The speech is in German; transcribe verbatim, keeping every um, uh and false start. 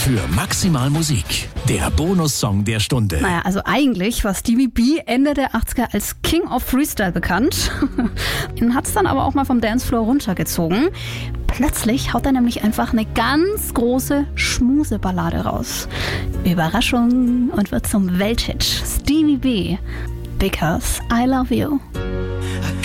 für Maximal Musik. Der Bonussong der Stunde. Naja, also eigentlich war Stevie B Ende der achtziger als King of Freestyle bekannt. Ihn hat es dann aber auch mal vom Dancefloor runtergezogen. Plötzlich haut er nämlich einfach eine ganz große Schmuseballade raus. Überraschung und wird zum Welthit. Stevie B. Because I Love You.